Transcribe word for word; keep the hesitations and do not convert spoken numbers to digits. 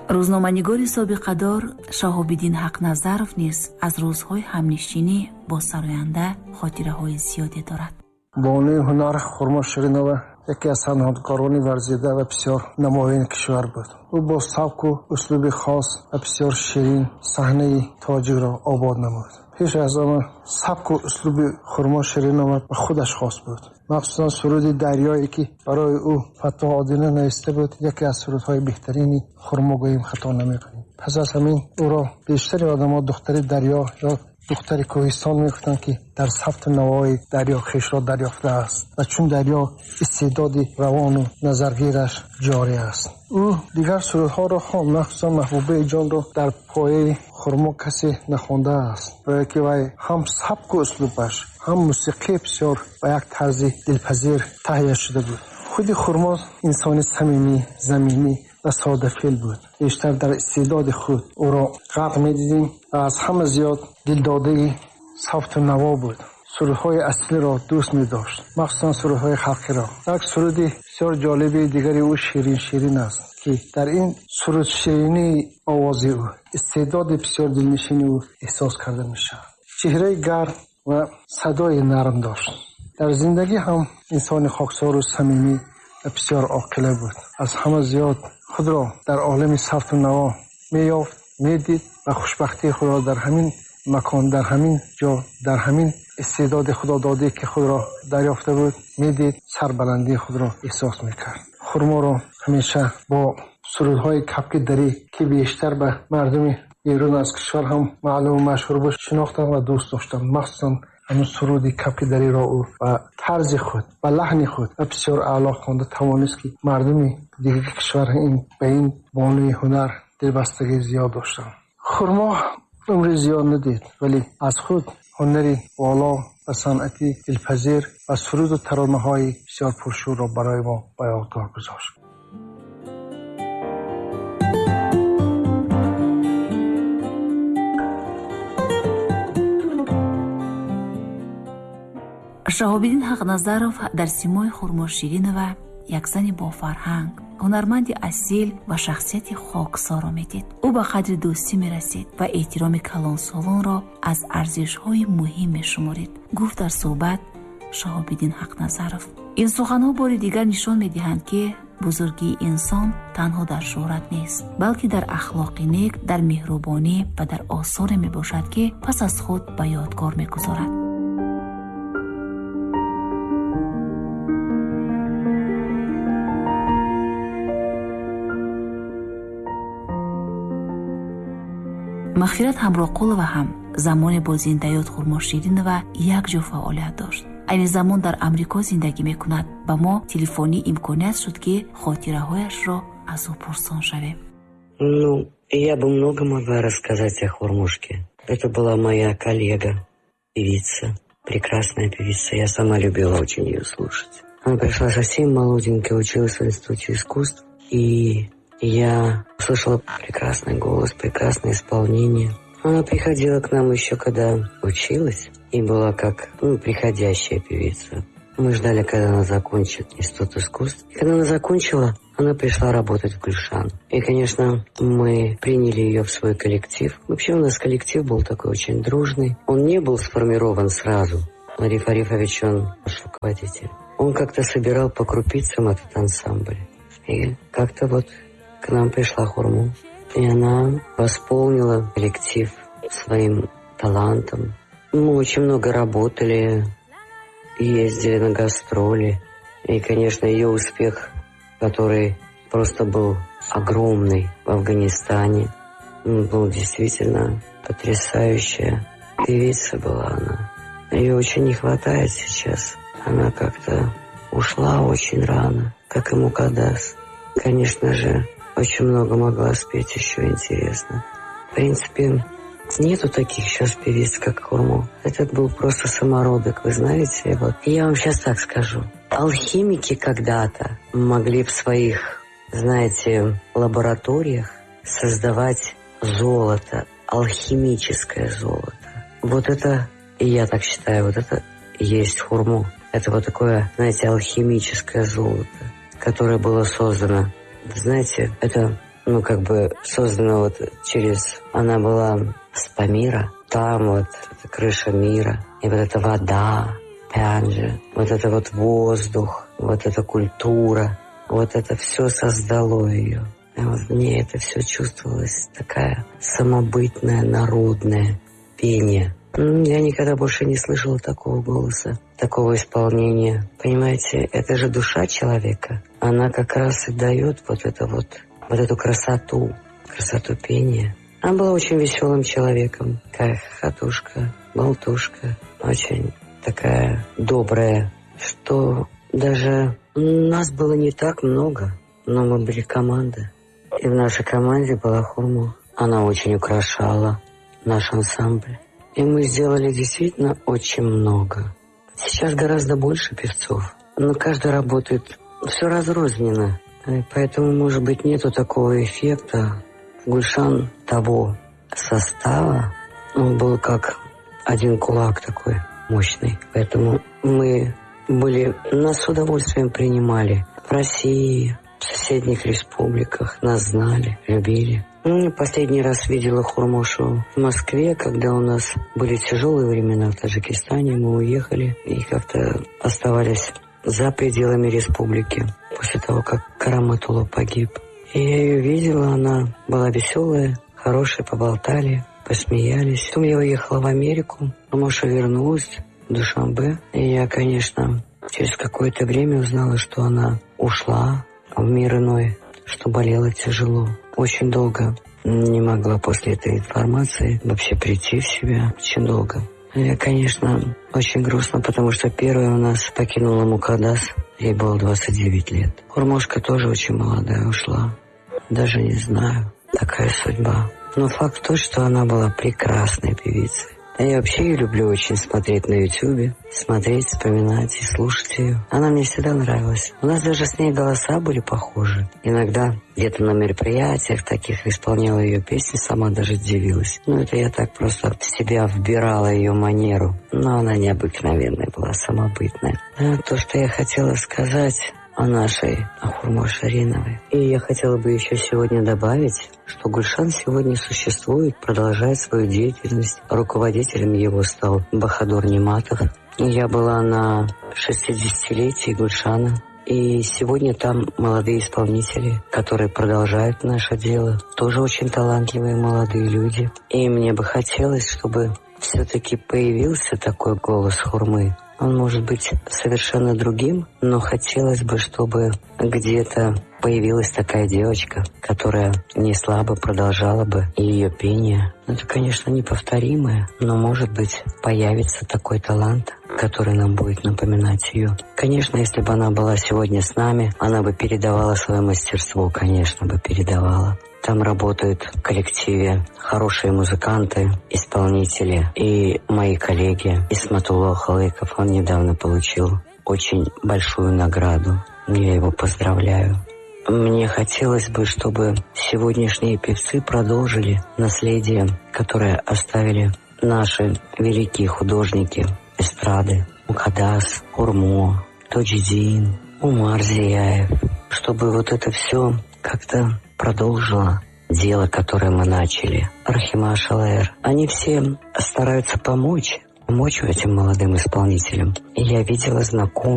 рӯзноманигори собиқадор Шаҳобиддин Ҳақназаров низ аз рӯзҳои ҳамнишинӣ бо сароянда хотираҳои зиёде дорад. бонуи ҳунар Хурмо Ширинова яке аз санъаткорони варзида ва бисёр намоёни кишвар буд. ӯ бо сабку услуби хос ва бисёр ширин саҳнаи тоҷикро обод намуд. пеш аз омад сабку услуби Хурмо Ширинова ба худаш хос буд. махсусан суруди дарёе ки барои ӯ фатто одина нависта буд, яке аз сурудҳои беҳтарини Хурмо гӯем хато намекунем. пас аз ҳамин ӯро бештари одамон духтари дарё ё духтари кӯҳистон мегуфтанд ки дар сафти навои дарё хишро дарёфтааст ва чун дарё истеъдоди равону назаргираш ҷорӣ аст. ӯ дигар сурудҳоро хонд, махсусан Маҳбубаи ҷонро дар пояи Хурмо касе нахондааст, бояд ки вай ҳам сабку услубаш, ҳам мусиқӣ бисёр ба як тарзи дилпазир таҳия шуда буд. худи Хурмо инсони самимӣ, заминӣ ва соддафеъл буд. бештар дар истеъдоди худ ӯро ғарқ медидем ва аз ҳама зиёд дилдодаи сафту наво буд. сурудҳои аслиро дӯст медошт, махсусан сурудҳои халқиро. як суруди бисёр ҷолиби дигари ӯ ширин ширин аст ки дар ин суруд ширинии овози ӯ истеъдоди бисёр дилнишини ӯ эҳсос карда мешавад. чеҳраи гарм ва садои нарм дошт. дар зиндагӣ ҳам инсони хоксору самимӣ ва бисёр оқила буд. аз ҳама зиёд худро дар олами сафту наво меёфт, медид ва хушбахтии худро дар ҳамин макон, дар ҳамин ҷо, дар ҳамин истеъдоди худододӣ ки худро дарёфта буд, медид, сарбаландии худро эҳсос мекард. Хурморо ҳамеша бо сурудҳои капки дарӣ ки бештар ба мардуми берун аз кишвар ҳам маълуму машҳур буд шинохтам ва дӯст доштам. махсусан ҳамин суруди капки дариро ӯ ба тарзи худ, ба лаҳни худ ва бисёр аъло хонда тавонист ки мардуми дигари кишвар ин ба ин бонуи ҳунар дилбастагӣ зиёд доштанд. Хурмо умри зиёд надид, вале аз худ ҳунари боло ва санъати дилпазир ва суруду таронаҳои бисёр пуршӯрро барои мо ба ёдгор гузошт. Шаҳобиддин Ҳақназаров дар симои Хурмо Ширинова як зани бофарҳанг, ҳунарманди асил ва шахсияти хоксоро медид. ӯ ба қадри дӯстӣ мерасид ва эҳтироми калонсолонро аз арзишҳои муҳим мешуморид, гуфт дар суҳбат Шаҳобиддин Ҳақназаров. ин суханҳо бори дигар нишон медиҳанд ки бузургии инсон танҳо дар шӯҳрат нест, балки дар ахлоқи нек, дар меҳрубонӣ ва дар осоре мебошад ки пас аз худ ба ёдгор мегузорад. мағфират Ҳамроқулова ҳам замоне бо зиндаёт Хурмо Ширинова як ҷо фаъолият дошт. айни замон дар Амрико зиндагӣ мекунад. ба мо телефонӣ имконият шуд ки хотираҳояшро аз ӯ пурсон шавем. Ну, я бы много могла рассказать о Хурмушке. Это была моя коллега, певица, прекрасная певица. Я сама любила очень ее слушать. Она пришла совсем молоденькая, училась в Институте искусств, и я услышала прекрасный голос, прекрасное исполнение. Она приходила к нам еще когда училась, и была как ну, приходящая певица. Мы ждали, когда она закончит Институт искусств. И когда она закончила, она пришла работать в Гульшан. И, конечно, мы приняли ее в свой коллектив. Вообще у нас коллектив был такой очень дружный. Он не был сформирован сразу. Ариф Арифович, он наш руководитель. Он как-то собирал по крупицам этот ансамбль. И как-то вот к нам пришла Хурмо. И она восполнила коллектив своим талантом. Мы очень много работали, ездили на гастроли. И, конечно, ее успех, который просто был огромный в Афганистане, был действительно потрясающая певица была она. Ее очень не хватает сейчас. Она как-то ушла очень рано, как и Мукаддас. Конечно же, очень много могла спеть еще интересно. В принципе, нету таких сейчас певиц, как Хурмо. Этот был просто самородок, вы знаете. Вот. Я вам сейчас так скажу. Алхимики когда-то могли в своих, знаете, лабораториях создавать золото, алхимическое золото. Вот это, и я так считаю, вот это и есть Хурмо. Это вот такое, знаете, алхимическое золото, которое было создано. Знаете, это ну, как бы создана вот через... Она была с Памира, там вот крыша мира, и вот эта вода, опять же, вот это вот воздух, вот эта культура, вот это все создало ее. И вот в ней это все чувствовалось, такая самобытное народное пение. Я никогда больше не слышала такого голоса, такого исполнения. Понимаете, это же душа человека. Она как раз и дает вот это вот, вот эту красоту, красоту пения. Она была очень веселым человеком, такая хохотушка, болтушка, очень такая добрая, что даже нас было не так много, но мы были команда. И в нашей команде была Хурмо. Она очень украшала наш ансамбль. И мы сделали действительно очень много. Сейчас гораздо больше певцов, но каждый работает все разрозненно. И поэтому, может быть, нету такого эффекта. Гульшан того состава, он был как один кулак такой мощный. Поэтому мы были, нас с удовольствием принимали в России, в соседних республиках, нас знали, любили. Ну, последний раз видела Хурмошу в Москве, когда у нас были тяжелые времена в Таджикистане. Мы уехали и как-то оставались за пределами республики после того, как Караматулло погиб. И я ее видела, она была веселая, хорошая, поболтали, посмеялись. Потом я уехала в Америку, Хурмоша вернулась в Душанбе. И я, конечно, через какое-то время узнала, что она ушла в мир иной, что болела тяжело. Очень долго не могла после этой информации вообще прийти в себя. Очень долго. Я, конечно, очень грустно, потому что первая у нас покинула Мукаддас. Ей было двадцать девять лет. Хурмошка тоже очень молодая ушла. Даже не знаю. Такая судьба. Но факт тот, что она была прекрасной певицей. Я вообще ее люблю очень смотреть на Ютубе, смотреть, вспоминать и слушать ее. Она мне всегда нравилась. У нас даже с ней голоса были похожи. Иногда где-то на мероприятиях таких исполняла ее песни, сама даже удивилась. Ну, это я так просто в себя вбирала ее манеру. Но она необыкновенная была, самобытная. А то, что я хотела сказать о нашей, о Хурмош Шариновой. И я хотела бы еще сегодня добавить, что Гульшан сегодня существует, продолжает свою деятельность. Руководителем его стал Бахадур Нематов. Я была на шестидесятилетии Гульшана. И сегодня там молодые исполнители, которые продолжают наше дело. Тоже очень талантливые молодые люди. И мне бы хотелось, чтобы все-таки появился такой голос Хурмы. Он может быть совершенно другим, но хотелось бы, чтобы где-то появилась такая девочка, которая не слабо продолжала бы ее пение. Это, конечно, неповторимое, но, может быть, появится такой талант, который нам будет напоминать ее. Конечно, если бы она была сегодня с нами, она бы передавала свое мастерство, конечно, бы передавала. Там работают в коллективе хорошие музыканты, исполнители и мои коллеги. Исматулло Халыков, он недавно получил очень большую награду. Я его поздравляю. Мне хотелось бы, чтобы сегодняшние певцы продолжили наследие, которое оставили наши великие художники эстрады. Мукаддас, Хурмо, Тоджидин, Умар Зияев. Чтобы вот это все как-то продолжила дело, которое мы начали. Рахима Шалаэр. Они все стараются помочь, помочь этим молодым исполнителям. И я видела знакомых.